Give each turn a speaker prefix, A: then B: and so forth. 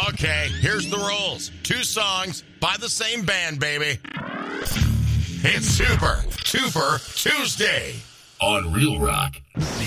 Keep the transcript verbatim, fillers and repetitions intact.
A: Okay, here's the rules. Two songs by the same band, baby. It's Super Twofer Tuesday
B: on Real Rock.